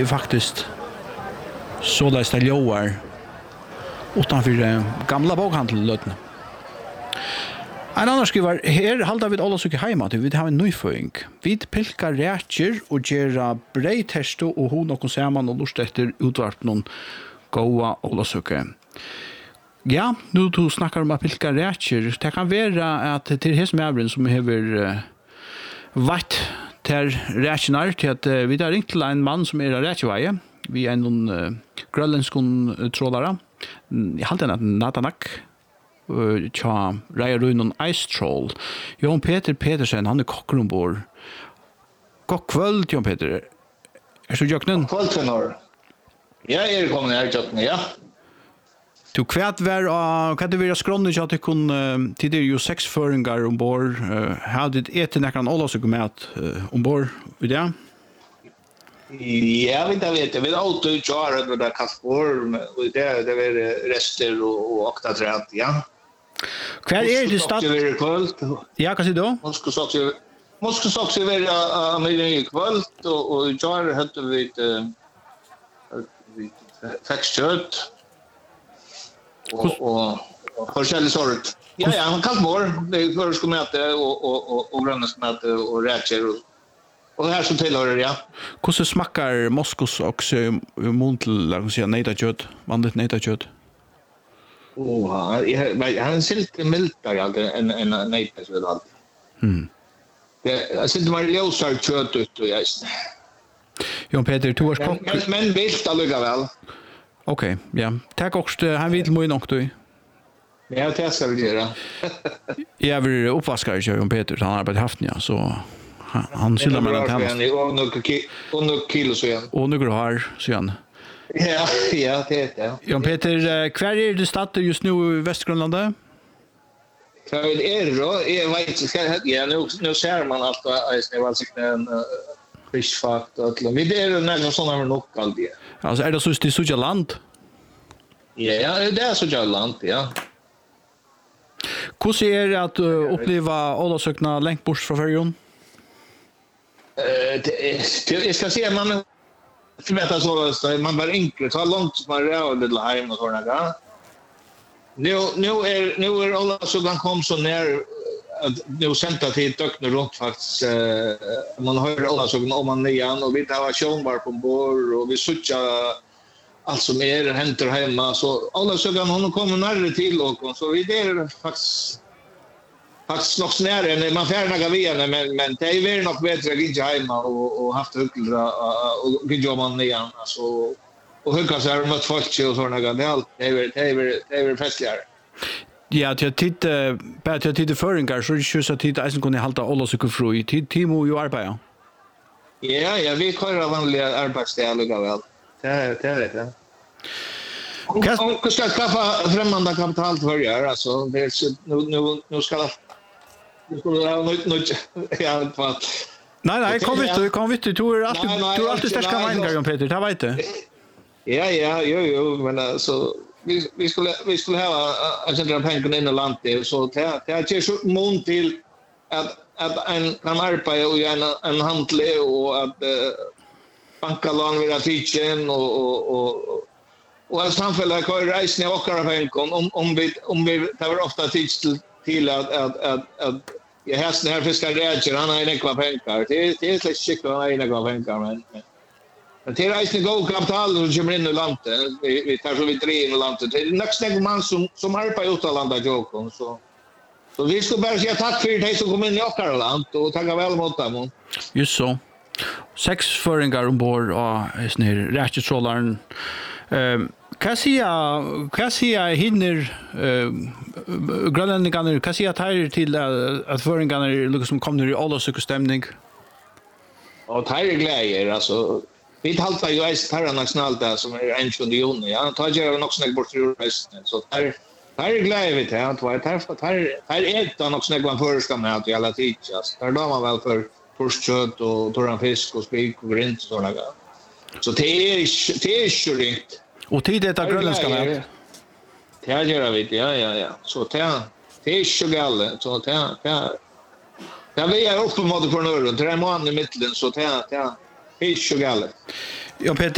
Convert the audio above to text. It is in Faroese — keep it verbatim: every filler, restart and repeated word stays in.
faktiskt så läst det låar utanför gamla bokhandeln. En annan skriver, her halda vi alla sukke heima til vi har en nøyføring. Vi pilkar rætjer og gjerra brei testo og hun og saman og lust etter utvarp noen gåa alla sukke. Ja, nu du snakkar om at pilka rætjer, det kan være at til hos mævren som hever uh, vatt til rætjenar, til at uh, vi har ringt til en mann som er av rætjeveie. Vi er noen uh, grønlandskon uh, trådare. Jeg halte en natanak. Tja, Raja Runon Ice Troll. Jon Peter Petersen, han er kokker ombord. God kvöld, Jon Peter. Er du jøknen? God kvöld, Fennor. Ja, jeg er kommet her, jøknen, ja. Du, hva er det vi har skrånnet til at du kunne, til det er jo seks føringer ombord. Har du etter nekkeren alle som kommer med ombord, vet du? Ja, vi vet det. Vi har alltid kjøret med det kaffebord, det er rester og oktatræt, ja. Hva er det stad? Ja, hva sier du? Moskva sagt vi være av min i kvöld, og i kjøret hadde vi fekskjøt og forskjellig sort. Ja, ja, kaffebord, det er førskommete og grønneskomete og rætjer og Och det här som tillhör ja. Hur smakar Moskos också mot att säga nej till kött, vanligt nej till kött? Åh, han är silt mildare än en nej till kött allt. Mm. Det jag sitter man ljósar kött ut och jag. Jon Peter, du har kock. Men men vilt alliga väl. Okej, ja. Tack också, han vill mycket nog då. Ja, det ska vi göra. Jag vill uppvaska Jon Peter, han har bara haft ja, så han syller mellan tänderna. Och några och några kilo så igen. Och några har så igen. Ja, ja, det är det. Jon Peter, kvar är du startar just nu i Västgrönland? Kvar är det då? Jag vet inte, ja, nu, nu ser man allt det var sig en fiskfakt och vi det är några sådana här nog alltid. Alltså är det så i Suja land? Ja, det är Suja land, ja. Hur ser det att uppleva alla sökna längt bort från färjan? Eh, jag ska se man förväntar så man var enkelt så långt man rör lite hem och såna där. Nu nu är nu är alla så kan komma så när att nu sända till tökna runt faktiskt man hör alla så om man igen och vi tar sjönbar på bord och vi sucha allt som är händer hemma så alla så kan hon komma närmare till och så vi det faktiskt faktiskt nog snärare när man färna via men men det är väl nog bättre att inte hemma och och haft hyckla och gå man igen alltså och hugga så här mot folk och såna grejer det är allt det är det är det är festligare. Ja, till tid bara till tid föringar så är det så att tid att kunna hålla alla så fru i tid Timo ju arbeta. Ja, ja, vi kör vanliga arbetsdagar väl. Det är det är det. Och ska skaffa främmande kapital för gör alltså det är nu nu nu ska nu ska det ha något något ja vad. Nej nej, kom vi kom vi du är alltid du är alltid starka vänner Jon Peter, det vet du. Ja ja, jo jo, men alltså vi vi skulle vi skulle ha en sån där pengar in i landet så det det är ju så mån till att att en kan arbeta och en en handle och att bankalån vill ha teachen och och och och att samfället kör reisen i åkara pengar om om vi om vi det var ofta tids till till att att att att jag hästen här fiskar rädjer han har en kvar pengar det det är släkt skick han har en kvar pengar men men till reisen går kapital och kommer in i landet vi vi tar så vi tre in i landet det är nästan man som som arbetar ute i landet Jokon så så vi ska bara säga tack för det som kom in i åkara land och tacka väl mot dem. Just så. Sex föringar ombord och snär rättstrollaren. Ehm Kassia Kassia hinner eh grönlänningarna Kassia tar till att föringarna liksom kommer i alla stämning. Och tar glädje alltså vi haltar ju är tar nationellt där som är en från juni ja tar ju också något bort ur resten så tar tar glädje vet jag att vad tar tar tar ett och också något förskam med att alla teachers tar då man väl för torskkött och torran fisk och spik och grint och såna grejer. Så det är det är sjukt. Och tid det är grönländska mat. Det här gör vi, ja, ja, ja. Så det, det är så galet. Så det, det, det vi är uppe mot för norr. Det är mån i mitten, så det, det, det är så galet. Ja, Peter.